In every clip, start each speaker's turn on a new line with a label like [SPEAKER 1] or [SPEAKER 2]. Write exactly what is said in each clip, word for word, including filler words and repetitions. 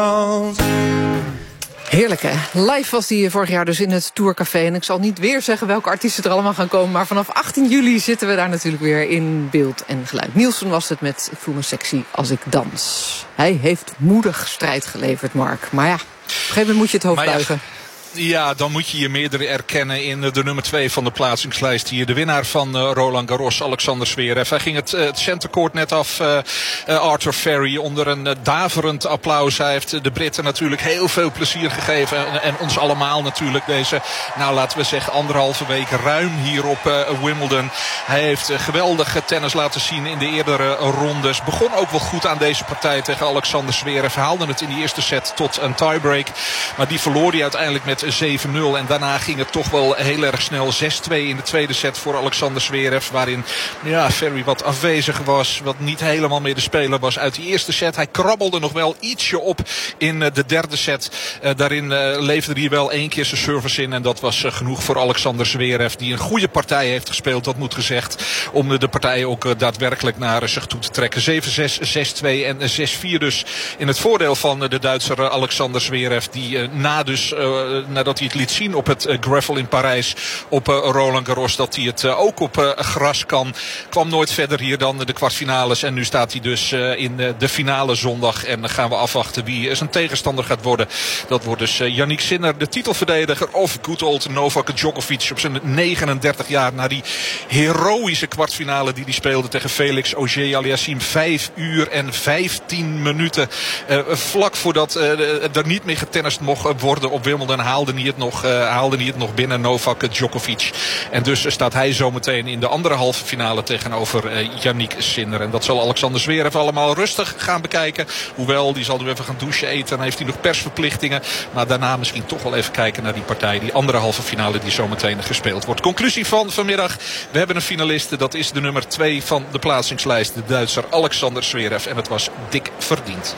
[SPEAKER 1] Heerlijk, hè? Live was hij vorig jaar dus in het Tourcafé. En ik zal niet weer zeggen welke artiesten er allemaal gaan komen. Maar vanaf achttien juli zitten we daar natuurlijk weer in beeld en geluid. Nielsen was het met Ik voel me sexy als ik dans. Hij heeft moedig strijd geleverd, Mark. Maar ja, op een gegeven moment moet je het hoofd buigen.
[SPEAKER 2] Ja, dan moet je je meerdere erkennen in de nummer twee van de plaatsingslijst hier. De winnaar van uh, Roland Garros, Alexander Zverev. Hij ging het, uh, het centercourt net af, uh, uh, Arthur Ferry, onder een uh, daverend applaus. Hij heeft de Britten natuurlijk heel veel plezier gegeven. En, en ons allemaal natuurlijk deze, nou laten we zeggen, anderhalve week ruim hier op uh, Wimbledon. Hij heeft uh, geweldige tennis laten zien in de eerdere uh, rondes. Begon ook wel goed aan deze partij tegen Alexander Zverev. Haalde het in de eerste set tot een tiebreak. Maar die verloor hij uiteindelijk met zeven nul. En daarna ging het toch wel heel erg snel. zes twee in de tweede set voor Alexander Zverev. Waarin ja, Ferry wat afwezig was. Wat niet helemaal meer de speler was uit die eerste set. Hij krabbelde nog wel ietsje op in de derde set. Uh, daarin uh, leverde hij wel één keer zijn service in. En dat was uh, genoeg voor Alexander Zverev. Die een goede partij heeft gespeeld. Dat moet gezegd. Om de partij ook uh, daadwerkelijk naar uh, zich toe te trekken. zeven zes, zes twee en zes vier dus in het voordeel van uh, de Duitser uh, Alexander Zverev. Die uh, na dus... Uh, nadat hij het liet zien op het uh, gravel in Parijs op uh, Roland Garros, dat hij het uh, ook op uh, gras kan. Kwam nooit verder hier dan de kwartfinales. En nu staat hij dus uh, in uh, de finale zondag. En dan gaan we afwachten wie uh, zijn tegenstander gaat worden. Dat wordt dus uh, Yannick Sinner, de titelverdediger. Of good old Novak Djokovic op zijn negenendertig jaar. Na die heroïsche kwartfinale die hij speelde tegen Felix Auger-Aliassime. Vijf uur en vijftien minuten. Uh, vlak voordat uh, er niet meer getennist mocht worden op Wimbledon, haalde hij het nog, uh, haalde hij het nog binnen, Novak Djokovic. En dus staat hij zometeen in de andere halve finale tegenover uh, Yannick Sinner. En dat zal Alexander Zverev allemaal rustig gaan bekijken. Hoewel, die zal nu even gaan douchen, eten. Dan heeft hij nog persverplichtingen. Maar daarna misschien toch wel even kijken naar die partij. Die andere halve finale die zometeen gespeeld wordt. Conclusie van vanmiddag. We hebben een finaliste. Dat is de nummer twee van de plaatsingslijst. De Duitser Alexander Zverev. En het was dik verdiend.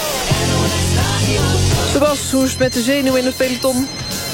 [SPEAKER 1] Sebas, hoe is het met de zenuw in het peloton?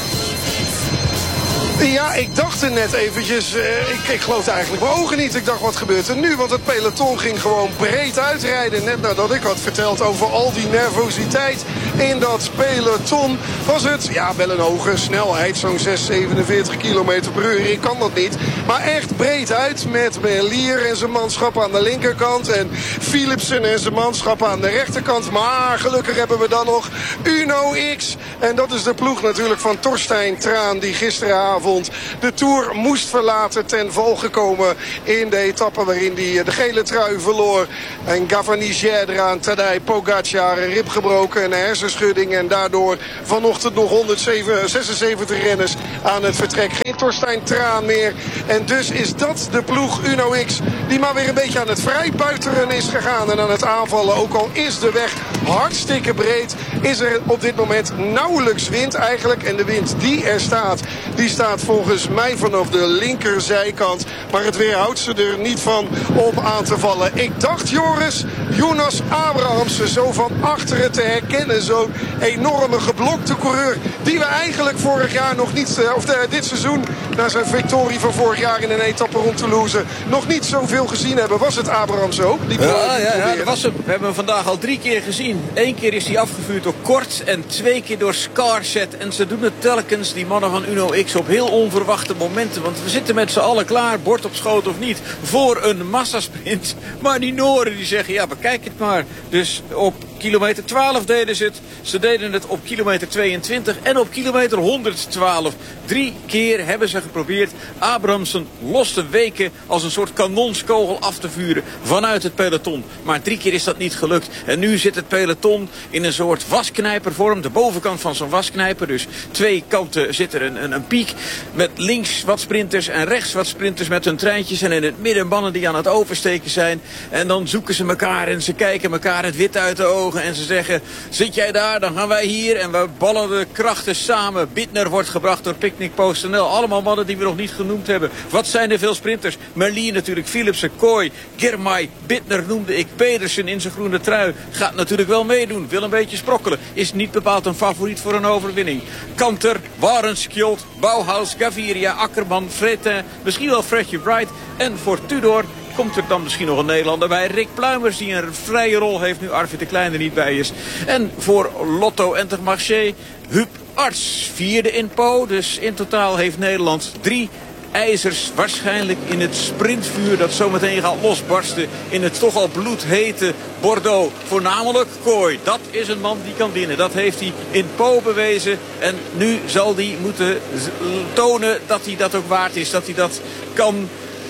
[SPEAKER 3] Ja, ik dacht er net eventjes, uh, ik, ik geloofde eigenlijk mijn ogen niet. Ik dacht, wat gebeurt er nu? Want het peloton ging gewoon breed uitrijden. Net nadat ik had verteld over al die nervositeit in dat peloton, was het, ja, wel een hoge snelheid. Zo'n zes, zevenenveertig kilometer per uur. Ik kan dat niet. Maar echt breed uit met Merlier en zijn manschap aan de linkerkant. En Philipsen en zijn manschap aan de rechterkant. Maar gelukkig hebben we dan nog Uno X. En dat is de ploeg natuurlijk van Torstein Thraan, die gisteravond de Tour moest verlaten, ten val gekomen in de etappe waarin hij de gele trui verloor. En Gavarnier eraan, Tadej Pogacar, een rib gebroken, een hersenschudding. En daardoor vanochtend nog honderdzesenzeventig renners aan het vertrek. Geen Torstein Thraan meer. En dus is dat de ploeg Uno X die maar weer een beetje aan het vrijbuiteren is gegaan. En aan het aanvallen. Ook al is de weg hartstikke breed, is er op dit moment nauwelijks wind eigenlijk. En de wind die er staat, die staat volgens mij vanaf de linkerzijkant. Maar het weerhoudt ze er niet van om aan te vallen. Ik dacht, Joris, Jonas Abrahamsen zo van achteren te herkennen. Zo'n enorme geblokte coureur die we eigenlijk vorig jaar nog niet, of de, dit seizoen, na zijn victorie van vorig jaar in een etappe rond Toulouse, nog niet zoveel gezien hebben. Was het Abrahamsen ook? Die
[SPEAKER 4] ja, ja, ja, dat was hem. We hebben hem vandaag al drie keer gezien. Eén keer is hij afgevuurd door Kort en twee keer door Scarset. En ze doen het telkens, die mannen van Uno X, op heel onverwachte momenten. Want we zitten met z'n allen klaar, bord op schoot of niet, voor een massasprint. Maar die Noren die zeggen, ja, bekijk het maar. Dus op kilometer twaalf deden ze het. Ze deden het op kilometer tweeëntwintig en op kilometer honderdtwaalf. Drie keer hebben ze geprobeerd Abrahamsen los te weken als een soort kanonskogel af te vuren vanuit het peloton. Maar drie keer is dat niet gelukt. En nu zit het peloton in een soort wasknijpervorm. De bovenkant van zo'n wasknijper. Dus twee kanten zit er een, een, een piek met links wat sprinters en rechts wat sprinters met hun treintjes. En in het midden mannen die aan het oversteken zijn. En dan zoeken ze elkaar en ze kijken elkaar het wit uit de ogen. En ze zeggen, zit jij daar, dan gaan wij hier. En we ballen de krachten samen. Bittner wordt gebracht door Picnic PostNL. Allemaal mannen die we nog niet genoemd hebben. Wat zijn er veel sprinters? Merlier natuurlijk, Philipsen, Kooi, Girmay, Bittner noemde ik. Pedersen in zijn groene trui. Gaat natuurlijk wel meedoen. Wil een beetje sprokkelen. Is niet bepaald een favoriet voor een overwinning. Kanter, Warenskjold, Bauhaus, Gaviria, Akkerman, Fretin. Misschien wel Fredje Wright. En voor Tudor komt er dan misschien nog een Nederlander bij. Rick Pluimers die een vrije rol heeft nu Arvid de Klein er niet bij is. En voor Lotto Intermarché Huub Arts, vierde in Po. Dus in totaal heeft Nederland drie ijzers waarschijnlijk in het sprintvuur dat zometeen gaat losbarsten in het toch al bloedhete Bordeaux. Voornamelijk Kooi. Dat is een man die kan winnen. Dat heeft hij in Po bewezen. En nu zal hij moeten tonen dat hij dat ook waard is. Dat hij dat kan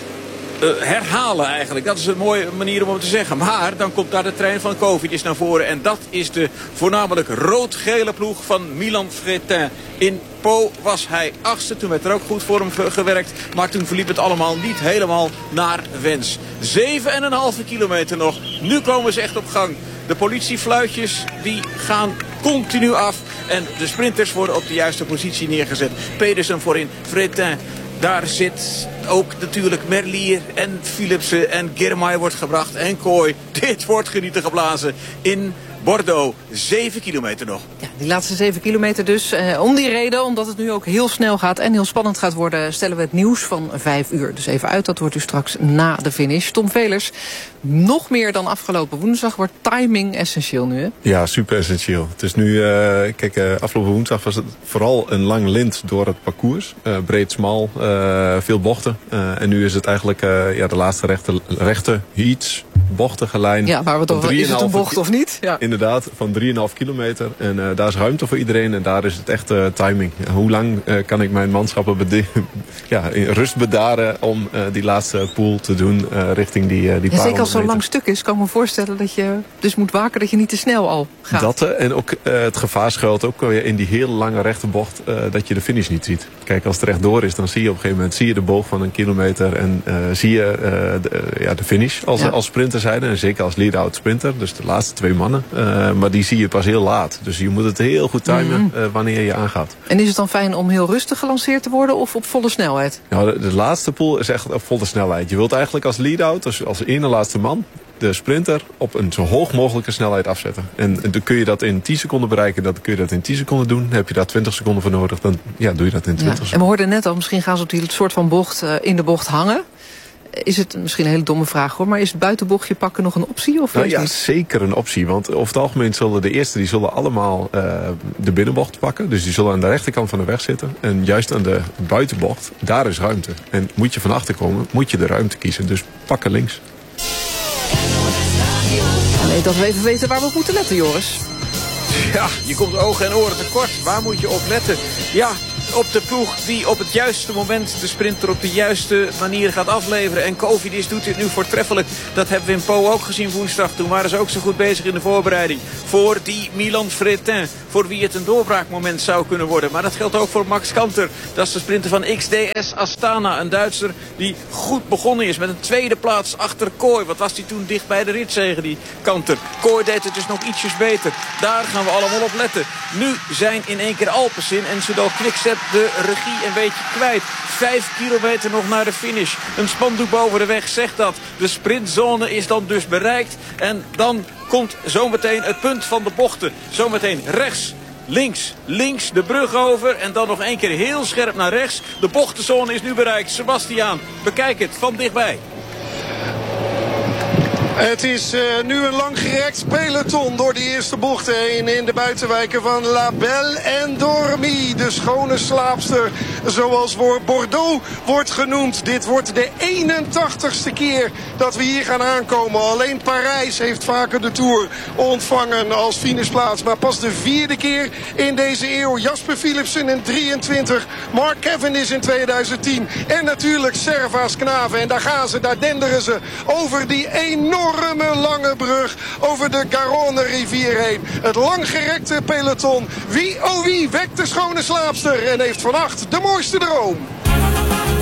[SPEAKER 4] Uh, herhalen eigenlijk. Dat is een mooie manier om het te zeggen. Maar dan komt daar de trein van Covidis naar voren. En dat is de voornamelijk rood-gele ploeg van Milan Fretin. In Po was hij achtste. Toen werd er ook goed voor hem gewerkt. Maar toen verliep het allemaal niet helemaal naar wens. Zeven en een halve kilometer nog. Nu komen ze echt op gang. De politiefluitjes die gaan continu af. En de sprinters worden op de juiste positie neergezet. Pedersen voorin. Fretin. Daar zit ook natuurlijk Merlier en Philipsen en Girmay wordt gebracht. En Kooi. Dit wordt genieten geblazen in Bordeaux. Zeven kilometer nog.
[SPEAKER 1] Ja, die laatste zeven kilometer dus. Eh, om die reden, omdat het nu ook heel snel gaat en heel spannend gaat worden, stellen we het nieuws van vijf uur. Dus even uit, dat wordt u straks na de finish. Tom Velers, nog meer dan afgelopen woensdag wordt timing essentieel nu, hè?
[SPEAKER 5] Ja, super essentieel. Het is nu, uh, kijk, uh, afgelopen woensdag was het vooral een lang lint door het parcours. Uh, breed, smal, uh, veel bochten. Uh, en nu is het eigenlijk uh, ja, de laatste rechte, rechte heats, bochtige lijn.
[SPEAKER 1] Ja, maar wat of, is het een bocht of niet? Ja.
[SPEAKER 5] Inderdaad, van drie komma vijf kilometer. En uh, daar is ruimte voor iedereen. En daar is het echt uh, timing. Hoe lang uh, kan ik mijn manschappen bede- ja, in rust bedaren om uh, die laatste pool te doen uh, richting die, uh, die
[SPEAKER 1] ja,
[SPEAKER 5] paar
[SPEAKER 1] zeker als zo'n lang stuk is, kan ik me voorstellen dat je dus moet waken dat je niet te snel al gaat.
[SPEAKER 5] Dat uh, en ook uh, het gevaar schuilt ook weer in die hele lange rechte bocht uh, dat je de finish niet ziet. Kijk, als het rechtdoor is, dan zie je op een gegeven moment zie je de boog van een kilometer en uh, zie je uh, de, uh, ja, de finish als, ja. als sprinter zijnde. En zeker als lead-out sprinter, dus de laatste twee mannen. Uh, maar die zie je pas heel laat. Dus je moet het heel goed timen mm-hmm. uh, wanneer je aangaat.
[SPEAKER 1] En is het dan fijn om heel rustig gelanceerd te worden of op volle snelheid?
[SPEAKER 5] Nou, de, de laatste pool is echt op volle snelheid. Je wilt eigenlijk als lead-out, als, als ene laatste man, de sprinter op een zo hoog mogelijke snelheid afzetten. En, en dan kun je dat in tien seconden bereiken, dan kun je dat in tien seconden doen. Heb je daar twintig seconden voor nodig, dan ja, doe je dat in twintig
[SPEAKER 1] ja.
[SPEAKER 5] seconden.
[SPEAKER 1] En we hoorden net al, misschien gaan ze op die soort van bocht uh, in de bocht hangen. Is het misschien een hele domme vraag hoor, maar is het buitenbochtje pakken nog een optie? Of
[SPEAKER 5] nou, ja,
[SPEAKER 1] niet?
[SPEAKER 5] Zeker een optie. Want over het algemeen zullen de eerste die zullen allemaal uh, de binnenbocht pakken. Dus die zullen aan de rechterkant van de weg zitten. En juist aan de buitenbocht, daar is ruimte. En moet je van achter komen, moet je de ruimte kiezen. Dus pakken links.
[SPEAKER 1] Nee, dat we even weten waar we op moeten letten, Joris.
[SPEAKER 4] Ja, je komt ogen en oren tekort. Waar moet je op letten? Ja, op de ploeg die op het juiste moment de sprinter op de juiste manier gaat afleveren. En Covidis doet dit nu voortreffelijk. Dat hebben we in Po ook gezien woensdag. Toen waren ze ook zo goed bezig in de voorbereiding. Voor die Milan Fretin. Voor wie het een doorbraakmoment zou kunnen worden. Maar dat geldt ook voor Max Kanter. Dat is de sprinter van X D S Astana. Een Duitser die goed begonnen is met een tweede plaats achter Kooi. Wat was die toen dicht bij de ritzege, die Kanter. Kooi deed het dus nog ietsjes beter. Daar gaan we allemaal op letten. Nu zijn in één keer Alpecin en Soudal Quickstep de regie een beetje kwijt. Vijf kilometer nog naar de finish. Een spandoek boven de weg zegt dat. De sprintzone is dan dus bereikt. En dan komt zometeen het punt van de bochten. Zometeen rechts, links, links de brug over. En dan nog één keer heel scherp naar rechts. De bochtenzone is nu bereikt. Sebastiaan, bekijk het van dichtbij.
[SPEAKER 3] Het is uh, nu een langgerekt peloton door de eerste bochten heen in de buitenwijken van La Belle Endormie. De schone slaapster, zoals Bordeaux wordt genoemd. Dit wordt de eenentachtigste keer dat we hier gaan aankomen. Alleen Parijs heeft vaker de Tour ontvangen als finishplaats. Maar pas de vierde keer in deze eeuw. Jasper Philipsen in drieëntwintig. Mark Cavendish in tweeduizend tien. En natuurlijk Servaas Knaven. En daar gaan ze, daar denderen ze over die enorme enorme lange brug over de Garonne-rivier heen. Het langgerekte peloton. Wie, oh wie, wekt de schone slaapster en heeft vannacht de mooiste droom.